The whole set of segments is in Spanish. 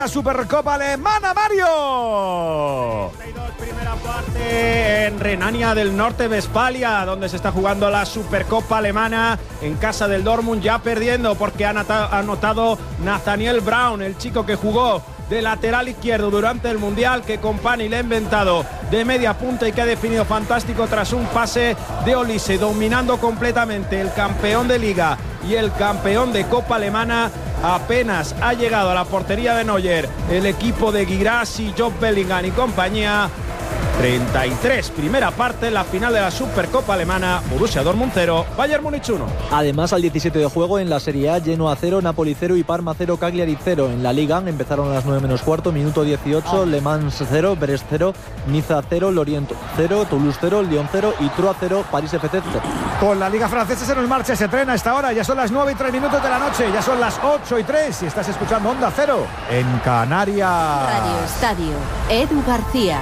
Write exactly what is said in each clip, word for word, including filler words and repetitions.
La Supercopa Alemana, Mario. Primera parte en Renania del Norte-Westfalia, donde se está jugando la Supercopa Alemana en casa del Dortmund, ya perdiendo porque ha anotado Nathaniel Brown, el chico que jugó de lateral izquierdo durante el Mundial, que Kompany le ha inventado de media punta y que ha definido fantástico tras un pase de Olise, dominando completamente el campeón de Liga y el campeón de Copa Alemana. Apenas ha llegado a la portería de Neuer el equipo de Guirassy, Job Bellingham y compañía. treinta y tres, primera parte, la final de la Supercopa Alemana. Borussia Dortmund cero, Bayern Múnich uno. Además, al diecisiete de juego en la Serie A, Genoa cero, Napoli cero y Parma cero, Cagliari cero. En la Liga empezaron a las nueve menos cuarto, minuto dieciocho, Le Mans cero, Brest cero, Niza cero, Lorient cero, Toulouse cero, Lyon cero y Troyes cero, París F C cero. Con la Liga Francesa se nos marcha, se trena a esta hora. Ya son las nueve y tres minutos de la noche, ya son las ocho y tres y estás escuchando Onda Cero en Canarias. Radio Estadio, Edu García.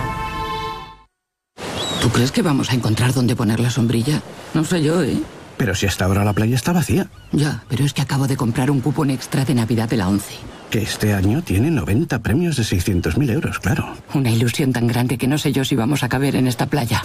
¿Tú crees que vamos a encontrar dónde poner la sombrilla? No sé yo, ¿eh? Pero si hasta ahora la playa está vacía. Ya, pero es que acabo de comprar un cupón extra de Navidad de la ONCE. Que este año tiene noventa premios de seiscientos mil euros, claro. Una ilusión tan grande que no sé yo si vamos a caber en esta playa.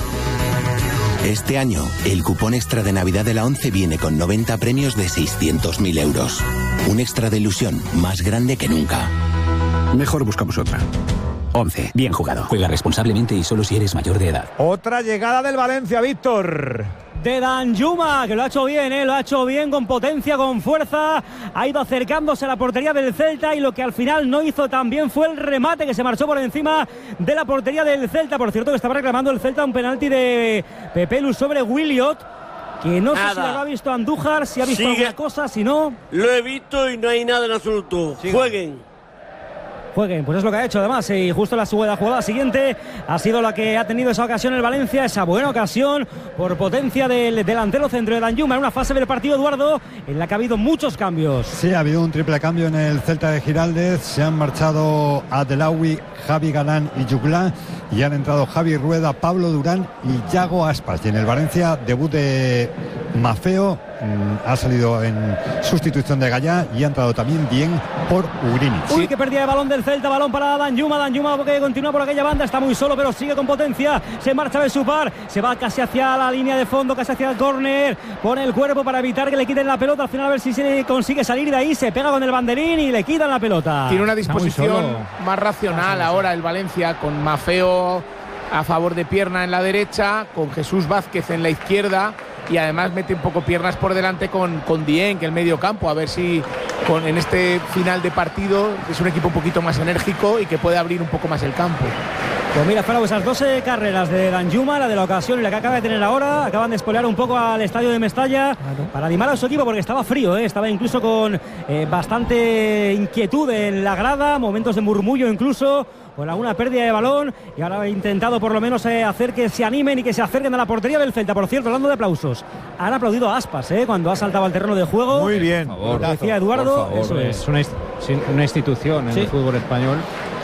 Este año, el cupón extra de Navidad de la ONCE viene con noventa premios de seiscientos mil euros. Un extra de ilusión más grande que nunca. Mejor buscamos otra. once. Bien jugado. Juega responsablemente y solo si eres mayor de edad. Otra llegada del Valencia, Víctor. De Danjuma, que lo ha hecho bien, ¿eh? Lo ha hecho bien, con potencia, con fuerza. Ha ido acercándose a la portería del Celta y lo que al final no hizo tan bien fue el remate, que se marchó por encima de la portería del Celta. Por cierto, que estaba reclamando el Celta un penalti de Pepelu sobre Williot, que no nada. sé si lo ha visto Andújar, si ha visto Sigue. alguna cosa, si no... Lo he visto y no hay nada en absoluto. Sigue. Jueguen. Jueguen, pues es lo que ha hecho además, y justo la jugada, jugada siguiente ha sido la que ha tenido esa ocasión el Valencia, esa buena ocasión por potencia del delantero centro de Danjuma en una fase del partido, Eduardo, en la que ha habido muchos cambios. Sí, ha habido un triple cambio en el Celta de Giraldez, se han marchado Adelawi, Javi Galán y Jugla, y han entrado Javi Rueda, Pablo Durán y Yago Aspas. Y en el Valencia, debut de Mafeo, mmm, ha salido en sustitución de Gallá y ha entrado también bien por Ugrinic. Uy, que pérdida de balón del Celta, balón para Danjuma, Danjuma que continúa por aquella banda, está muy solo pero sigue con potencia, se marcha de su par, se va casi hacia la línea de fondo, casi hacia el córner, pone el cuerpo para evitar que le quiten la pelota, al final a ver si se consigue salir de ahí, se pega con el banderín y le quitan la pelota. Tiene una disposición más racional ahora el Valencia, con Mafeo a favor de pierna en la derecha, con Jesús Vázquez en la izquierda, y además mete un poco piernas por delante con, con Dieng, que el medio campo, a ver si con, en este final de partido es un equipo un poquito más enérgico y que puede abrir un poco más el campo. Pues mira, Faro, esas doce carreras de Danjuma, la de la ocasión y la que acaba de tener ahora, acaban de espolear un poco al estadio de Mestalla para animar a su equipo, porque estaba frío, ¿eh? Estaba incluso con eh, bastante inquietud en la grada, momentos de murmullo incluso, con alguna pérdida de balón, y ahora ha intentado por lo menos eh, hacer que se animen y que se acerquen a la portería del Celta. Por cierto, hablando de aplausos, han aplaudido a Aspas ¿eh? cuando ha saltado al terreno de juego. Muy bien. Por favor, decía Eduardo, eso es. Es una, una institución en sí. el fútbol español.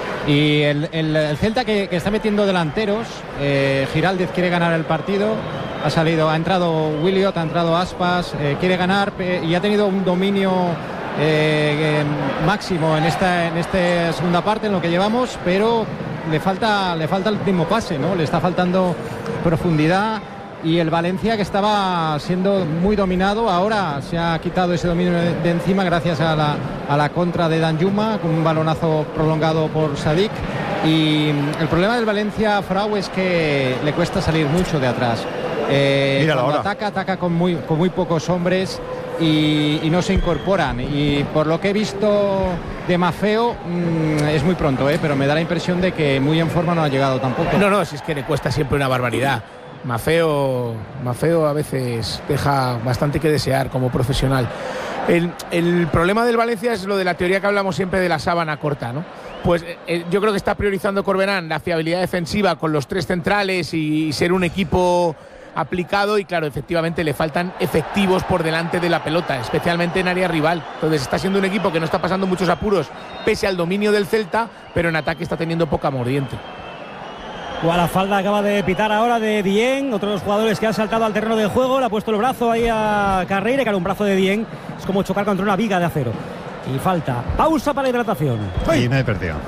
Y el, el, el Celta que, que está metiendo delanteros, eh, Giraldez quiere ganar el partido, ha salido, ha entrado Williot, ha entrado Aspas, eh, quiere ganar eh, y ha tenido un dominio eh, eh, máximo en esta, en esta segunda parte, en lo que llevamos, pero le falta, le falta el último pase, ¿no? Le está faltando profundidad. Y el Valencia, que estaba siendo muy dominado, ahora se ha quitado ese dominio de, de encima gracias a la, a la contra de Danjuma, con un balonazo prolongado por Sadik. Y el problema del Valencia, Frau, es que le cuesta salir mucho de atrás. Eh, cuando ataca, ataca con muy, con muy pocos hombres y, y no se incorporan. Y por lo que he visto de Mafeo, mmm, es muy pronto, ¿eh? Pero me da la impresión de que muy en forma no ha llegado tampoco. No, no, si es que le cuesta siempre una barbaridad. Mafeo, Mafeo a veces deja bastante que desear como profesional. El, el problema del Valencia es lo de la teoría que hablamos siempre de la sábana corta, ¿no? Pues eh, yo creo que está priorizando Corberán la fiabilidad defensiva con los tres centrales y, y ser un equipo aplicado, y claro, efectivamente le faltan efectivos por delante de la pelota, especialmente en área rival. Entonces está siendo un equipo que no está pasando muchos apuros pese al dominio del Celta, pero en ataque está teniendo poca mordiente. O a la falda acaba de pitar ahora de Dieng, otro de los jugadores que han saltado al terreno de juego, le ha puesto el brazo ahí a Carreira, que era un brazo de Dieng, es como chocar contra una viga de acero. Y falta, pausa para hidratación. Y no he perdido.